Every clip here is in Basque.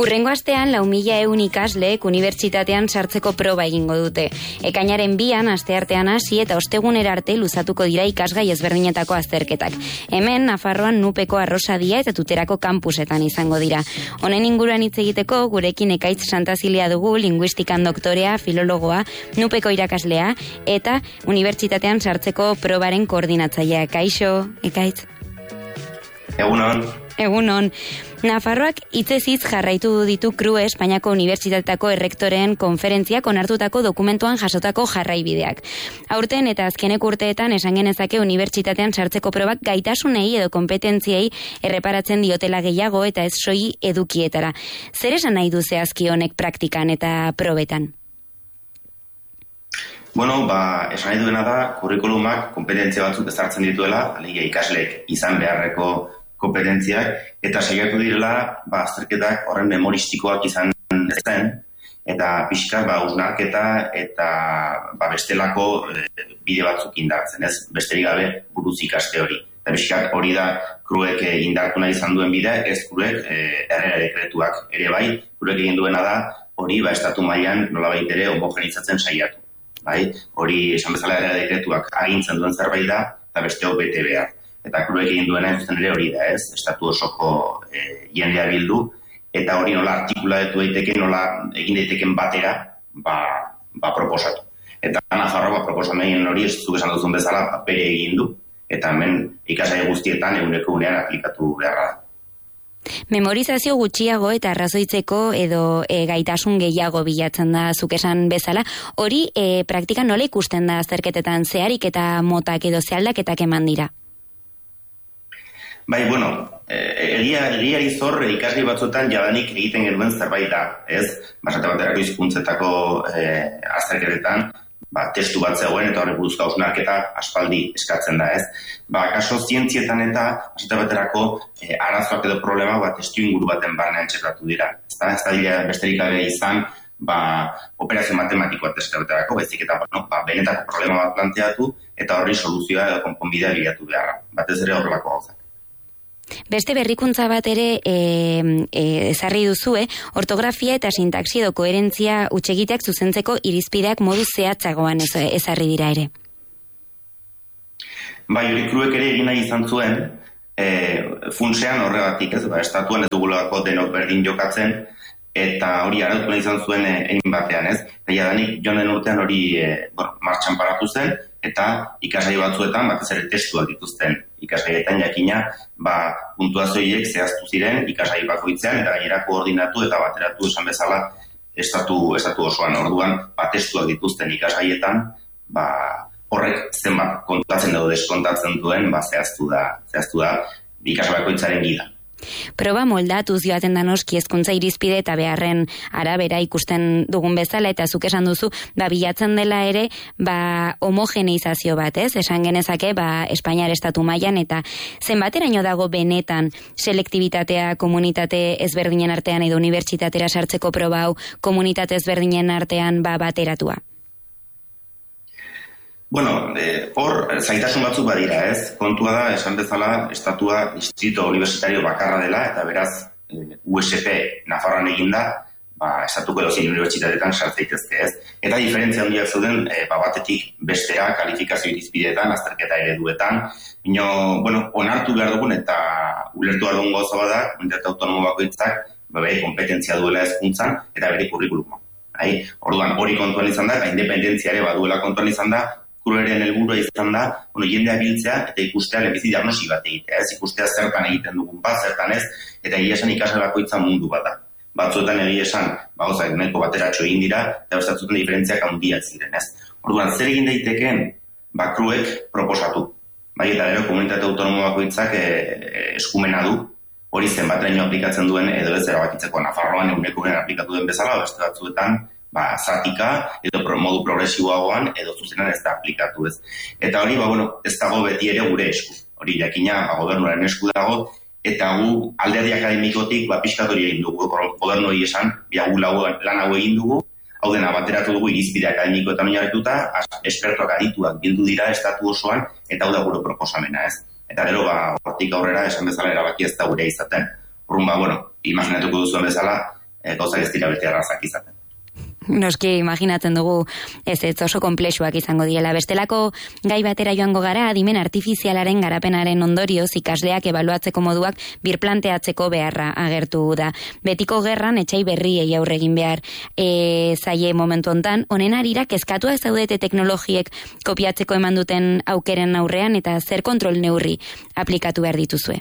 Hurrengo astean 4.000 ikasleek unibertsitatean sartzeko proba egingo dute. Ekainaren 2an asteartean hasi eta ostegunera arte luzatuko dira ikasgai ezberdinetako azterketak. Hemen Nafarroan Nupeko Arrosadia eta Tuterako kampusetan izango dira. Honen inguruan hitz egiteko gurekin Ekaitz Santazilia dugu, linguistikan doktorea, filologoa, Nupeko irakaslea eta unibertsitatean sartzeko probaren koordinatzailea. Kaixo, Ekaitz. Egunon. Nafarroak hitzez hitz jarraitu ditu CRUE Espainiako Unibertsitateetako errektoreen konferentziak onartutako dokumentuan jasotako jarraibideak. Aurten eta azkeneko urteetan esan genezake unibertsitatean sartzeko probak gaitasunei edo kompetentziei erreparatzen diotela gehiago eta ez soilik edukietara. Zer esan nahi du zehazki honek praktikan eta probetan? Esan nahi duena da, kurrikulumak kompetentzia batzuk ezartzen dituela, alegia ikasleek izan beharreko kompetentziak, eta saiatu direla, azterketak horren memoristikoak izan zen, eta pixka, usnarketa eta bestelako bide batzuk indartzen, ez? Besterik gabe buruz ikaste hori. Eta pixka hori da, CRUEk indartu nahi izan duen bidea, ez CRUEk errege dekretuak ere bai, CRUEk egin duena da, hori estatu mailan nolabait ere homogenizatzen saiatu. Hori esan bezala errege dekretuak agintzen duen zerbait da, eta besteok bete behar. Eta CRUEk egin duena zuzen ere hori da, ez? Estatu osoko jendea bildu, eta hori nola artikulatu daiteke, nola egin daiteken batera, proposatu. Eta Nafarroa proposamen hori ez zuk esan duzun bezala bere egin du, eta hemen ikasgai guztietan eguneko unean aplikatu beharra da. Memorizazio gutxiago eta arrazoitzeko edo gaitasun gehiago bilatzen da zuk esan bezala. Hori praktikan nola ikusten da azterketetan, zeharik eta motak edo zealdaketak eman dira? Egiari zor ikasgai batzuetan jadanik egiten genuen zerbait da, ez? Basate baterako hizkuntzetako azterketetan, testu bat zegoen eta horrek buruzko hausnarketa aspaldi eskatzen da, ez? Kaso zientzietan eta basate baterako arazoak edo problema testu inguru baten barnean txertatu dira. Ez da besterik gabe izan operazio matematikoa testu baterako, bezik eta benetako problema bat planteatu eta horri soluzioa edo konponbidea bilatu beharra. Batez ere horrelako gauzak. Beste berrikuntza bat ere ezarri duzue, ortografia eta sintaxi edo koherentzia hutsegiteak zuzentzeko irizpideak modu zehatzagoan ezarri dira ere. Hori CRUEk ere egin nahi izan zuen, funtsean horregatik, ez? Estatuan ez dugulako denok berdin jokatzen, eta hori arautu nahi izan zuen egin batean, ez? Eta jadanik joan den urtean hori martxan paratu zen, eta ikasgai batzuetan, batez ere testuak dituzten ikasgaietan jakina, puntuazioiek zehaztu ziren ikasgai bakoitzean, eta gainera koordinatu eta bateratu esan bezala estatu osoan. Orduan, testuak dituzten ikasgaietan, horrek zenbat kontatzen edo deskontatzen duen, zehaztu da ikasgai bakoitzaren gida. Proba moldatuz joaten da noski hezkuntza irizpide eta beharren arabera ikusten dugun bezala, eta zuk esan duzu, bilatzen dela ere, homogeneizazio bat, ez? Esan genezake, Espainiar estatu mailan, eta zenbateraino dago benetan selektibitatea komunitate ezberdinen artean edo unibertsitatera sartzeko proba hau komunitate ezberdinen artean bateratua? Hor, zaitasun batzuk badira, ez? Kontua da, esan bezala, estatua distrito universitario bakarra dela, eta beraz, USP Nafarroan eginda, estatuko edozein unibertsitateetan sartzeitezke, ez? Eta diferentzia handiak zeuden, batetik bestera, kalifikazio irizpideetan, azterketa ereduetan, onartu behar dugun eta ulertu behar dugun gauza bada, komunitate autonomo bakoitzak, bere kompetentzia duela hezkuntzan eta bere kurrikuluma. Orduan, hori kontuan izan da, eta independentzia ere baduela kontuan izan da, CRUEren helburua izan da, jendea biltzea eta ikustea lehenbizi diagnosi bat egitea, ez? Ikustea zertan egiten dugun zertan ez, eta egia esan ikasgai bakoitza mundu bat da. Batzuetan egia esan, gauzak nahiko bateratxo egin dira, eta bestatzuetan diferentziak handiak ziren, ez? Orduan, zer egin daitekeen, CRUEk proposatu. Eta gero, komunitate autonomo bakoitzak eskumena du, hori zenbateraino aplikatzen duen, edo ez erabakitzeko Nafarroan egunekunen aplikatu den bezala, beste batzuetan, zatika, edo modu progresiboagoan, edo zuzenan ez da aplikatu, ez. Eta hori, ez dago beti ere gure esku. Hori, jakina, gobernuaren esku dago, eta gu alderdi akademikotik pixkat hori egin dugu, gobernu hori esan, gu lan hau egin dugu, hau dena bateratu dugu irizpide akademikoetan oinarrituta, espertoak adituak bildu dira estatu osoan, eta hau da gure proposamena, ez. Eta gero, hortik aurrera, esan bezala erabaki ez da gure izaten. Orrun, imaginatuko duzuen bezala, gauzak ez dira bete arrazak izaten. Noski, imaginatzen dugu ez oso konplexuak izango diela. Bestelako gai batera joango gara, adimen artifizialaren garapenaren ondorioz ikasleak ebaluatzeko moduak birplanteatzeko beharra agertu da. Betiko gerran etxai berriei aurre egin behar zaie momentu hontan, honen harira kezkatua ez zaudete teknologiek kopiatzeko eman duten aukeren aurrean eta zer kontrol neurri aplikatu behar dituzue?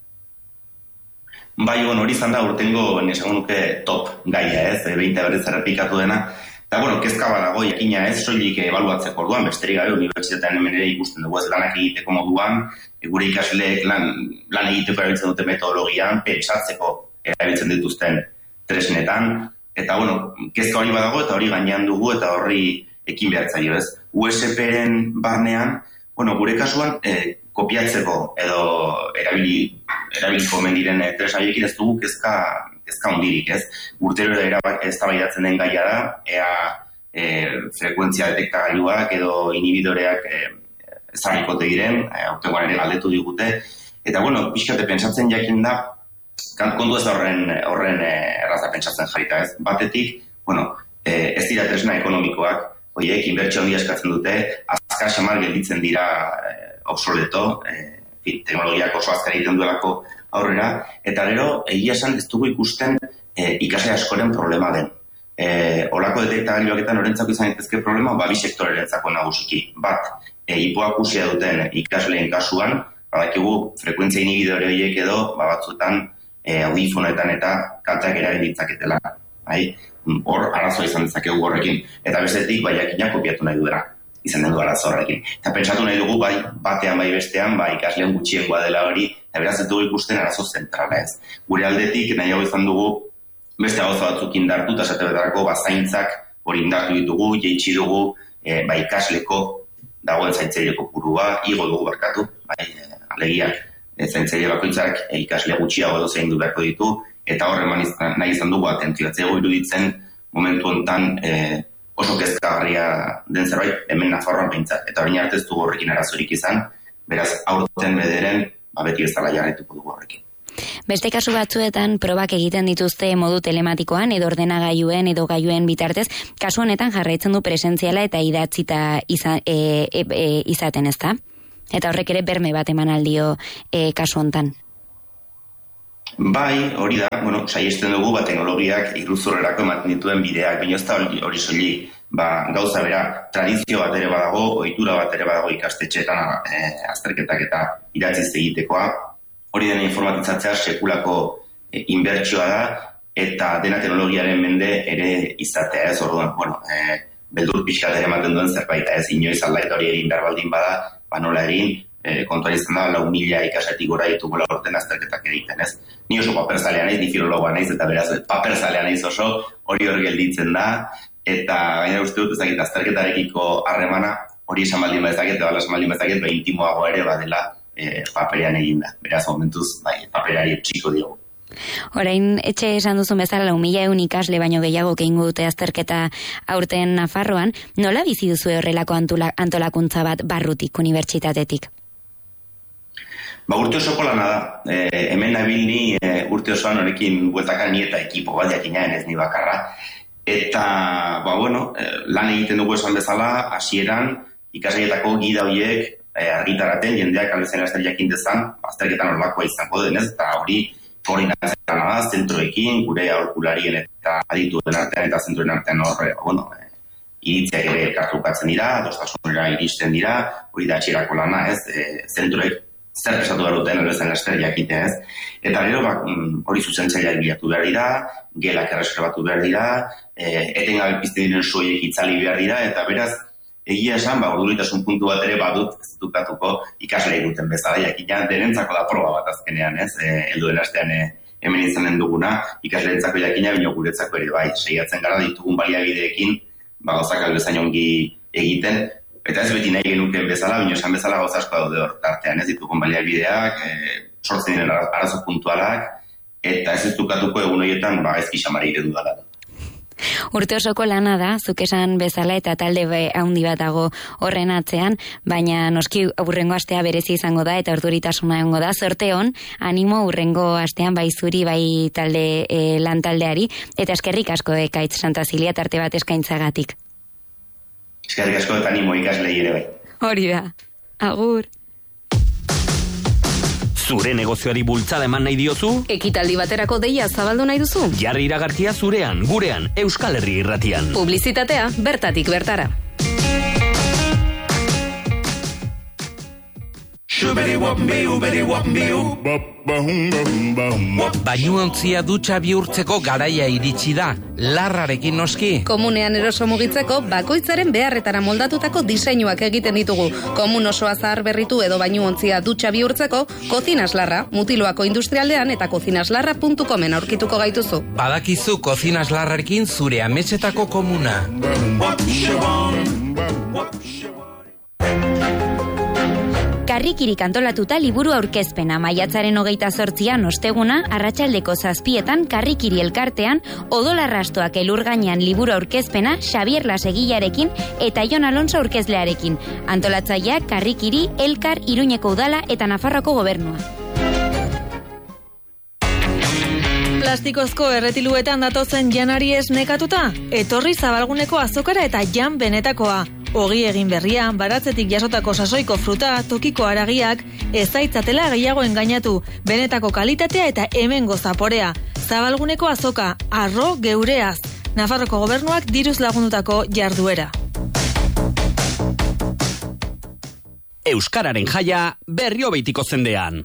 Bai, hori izan da urtengo esango nuke top gaia, behin berriz errepikatu dena. Eta, kezka badago, jakina soilik ebaluatzeko orduan, besterik gabe unibertsitatean hemen ere ikusten dugu lanak egiteko moduan, gure ikasleek lan egiteko erabiltzen dute metodologian, pentsatzeko erabiltzen dituzten tresnetan. Eta, kezka hori badago eta hori gainean dugu eta horri ekin behartzaio, ez. USP-ren barnean, gure kasuan, kopiatzeko edo erabiliko omen diren tresnaiekin ez dugu kezka hundirik, ez? Urtero eztabaidatzen den gaia da, frekuentzia detektagailuak edo inhibidoreak ezagikote diren, aurtengoan ere galdetu digute, eta pixkate pentsatzen jakin da, kontu ez horren erraza pentsatzen jarrita, ez? Batetik, ez dira tresna ekonomikoak, horiek inbertsio handia eskatzen dute, azkar xamar gelditzen dira obsoleto, teknologiak oso azkar egiten duelako aurrera, eta gero, egia esan ez dugu ikusten ikasle askoren problema den. Olako detektagailuak norentzako izan daitezke problema, bi sektorerentzako nagusiki. Bat, hipoakusia duten ikasleen kasuan, badakigu frekuentzia inhibidore horiek edo batzuetan audifonetan eta kalteak eragin ditzaketela. Hor arazoa izan dezakegu horrekin. Eta bestetik, jakina kopiatu nahi duera. Izan den du arazo horrekin. Eta pentsatu nahi dugu, batean bestean, ikasleen gutxiengoa dela hori, eta beraz ez dugu ikusten arazo zentrala ez. Gure aldetik, nahiago izan dugu, beste gauza batzuk indartu, eta esate betarako zaintzak hori indartu ditugu, jeitsi dugu, ikasleko dagoen zaintzaile kopurua, igo dugu barkatu, alegia, zaintzaile bakoitzak ikasle gutxiago edo zaindu beharko ditu, eta horreman nahi izan dugu atentzioatzego iruditzen momentu honetan oso kezkagarria den zerbait hemen Nafarroan behintzat. Eta orain arte ez dugu horrekin arazorik izan, beraz aurten bederen beti bezala jarraituko dugu horrekin. Beste kasu batzuetan probak egiten dituzte modu telematikoan edo ordenagailuen edo gailuen bitartez, kasu honetan jarraitzen du presentziala eta idatzita izaten, ezta? Eta horrek ere berme bat eman aldio kasu hontan. Bai, hori da, saiesten dugu teknologiak iruzurrerako ematen dituen bideak, baina ez da hori soilik, gauza bera, tradizio bat ere badago, ohitura bat ere badago ikastetxeetan azterketak eta idatziz egitekoa, hori dena informatitzatzea sekulako inbertsioa da, eta dena teknologiaren mende ere izatea, ez orduan, beldur pixkat ere ematen duen zerbait, ez inoiz aldaita hori egin behar baldin bada, nola egin, kontuan izan da, 4.000 ikasletik gora ditugula orten azterketak egiten, ez? Ni oso paperzalea naiz, ni filologoa naiz, eta beraz, paperzalea naiz oso, hori hor gelditzen da, eta gaina uste dut ezakit azterketarekiko harremana, hori esan baldin badezaket, edo esan baldin badezaket, intimoago ere badela paperean eginda. Beraz, momentuz, paperari txiko diogu. Orain, etxe esan duzun bezala 4.000 ikasle baino gehiago egingo dute azterketa aurten Nafarroan, nola bizi duzu horrelako antolakuntza bat barrutik, unibertsitatetik? Urte osoko lana da. Hemen nabil ni urte osoan honekin bueltaka ni eta ekipo bat jakinaen ez ni bakarra. Eta, lan egiten dugu esan bezala, hasieran ikasleietako gida horiek argitaraten jendeak albezen laster jakin dezan, azterketan horlakoa izango denez, eta hori koordinatzen da, zentroekin, gure aholkularien eta adituen artean eta zentroen artean iritziak ere elkartrukatzen dira, adostasunera iristen dira, hori da txirako lana, zentroek zer esatu behar duten albezen laster jakitea, Eta gero, hori zuzentzaileak bilatu behar dira, gelak erreserbatu behar dira, etengabe pizte diren soiek itzali behar dira, eta beraz, egia esan, urduritasun puntu bat ere badut zedukatuko ikaslei duten bezala, jakina denentzako da proba bat azkenean, helduen astean hemen izanen duguna, ikasleentzako jakina, bino guretzako ere bai, saiatzen gara ditugun baliabideekin, gauzak albezain ongi egiten, eta ez beti nahi genuken bezala, bino esan bezala gauza asko daude hor tartean, ditugun baliabideak, sortzen diren arazo puntualak, eta ez dukatuko egun horietan ezki xamari eredu dala. Urte osoko lana da, zuk esan bezala eta talde handi bat dago horren atzean, baina noski urrengo astea berezi izango da eta orduritasuna egongo da. Zorte on, animo urrengo astean bai zuri, bai talde lan taldeari, eta eskerrik asko Ekaitz Santa Zilia tarte bat eskaintzagatik. Eskerrik asko eta animo ikaslei ere bai. Hori da. Agur. Zure negozioari bultzada eman nahi diozu? Ekitaldi baterako deia zabaldu nahi duzu? Jarri iragarkia zurean, gurean, Euskal Herri Irratian. Publizitatea bertatik bertara. Bainuontzia dutxa bihurtzeko garaia iritsi da, larrarekin noski. Komunean eroso mugitzeko bakoitzaren beharretara moldatutako diseinuak egiten ditugu. Komun osoa zahar berritu edo bainuontzia dutxa bihurtzeko, Kozinas Larra, Mutiloako industrialdean eta kozinaslarra.comen aurkituko gaituzu. Badakizu Kozinas Larrarekin zure ametsetako komuna. Karrikirik antolatuta liburu aurkezpena maiatzaren 28an osteguna arratsaldeko 7etan Karrikiri elkartean Odolarrastoak elur gainean liburu aurkezpena Xabier Lasegilarekin eta Jon Alonso aurkezlearekin. Antolatzaileak Karrikiri, Elkar, Iruñeko udala eta Nafarroako gobernua. Plastikozko erretiluetan datozen janari ez nekatuta, etorri Zabalguneko azokara eta jan benetakoa. Ogi egin berria, baratzetik jasotako sasoiko fruta, tokiko haragiak, ez zaitzatela gehiago engainatu, benetako kalitatea eta hemengo zaporea. Zabalguneko azoka, arro geureaz, Nafarroko gobernuak diruz lagundutako jarduera. Euskararen jaia Berriobeitiko zendean.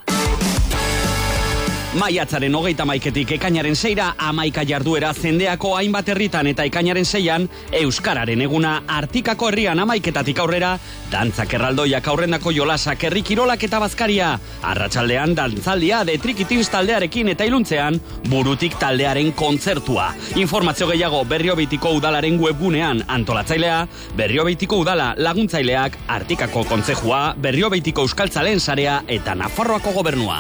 Maiatzaren 31etik ekainaren 6ra 11 jarduera zendeako hainbat herritan eta ekainaren 6an Euskararen eguna Artikako herrian 11etatik aurrera, dantzak erraldoiak aurrendako jolasak herri kirolak eta bazkaria. Arratsaldean dantzaldia de Trikitins taldearekin eta iluntzean Burutik taldearen kontzertua. Informazio gehiago Berriobeitiko udalaren webgunean. Antolatzailea Berriobeitiko udala, laguntzaileak Artikako kontzejua, Berriobeitiko euskaltzaleen sarea eta Nafarroako gobernua.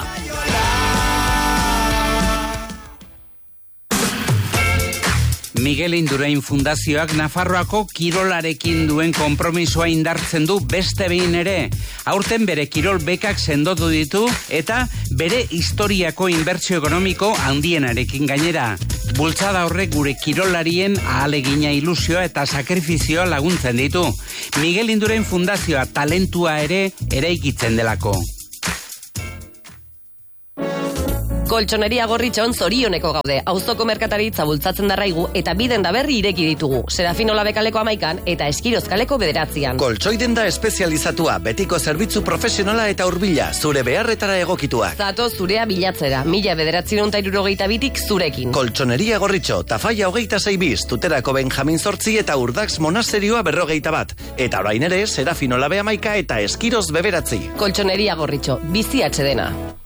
Miguel Indurain Fundazioak Nafarroako kirolarekin duen konpromisoa indartzen du beste behin ere. Aurten bere kirol bekak sendotu ditu eta bere historiako inbertsio ekonomiko handienarekin gainera. Bultzada horrek gure kirolarien ahalegina, ilusioa eta sakrifizioa laguntzen ditu. Miguel Indurain Fundazioa talentua ere eraikitzen delako. Koltxoneria Gorritxon zorioneko gaude. Auzoko merkataritza bultzatzen darraigu eta biden da berri ireki ditugu. Serafino Labekaleko 11an eta Eskirozkaleko 9an. Koltxoi denda espezializatua, betiko zerbitzu profesionala eta hurbila, zure beharretara egokituak. Zato zurea bilatzera, 1972tik zurekin. Koltxoneria Gorritxo, Tafaia 26 bis, Tuterako Benjamin Zortzi eta Urdax Monasterioa 51. Eta orain ere, Serafino Labe 11 eta Eskiroz 9. Koltxoneria Gorritxo, bizi atsedena.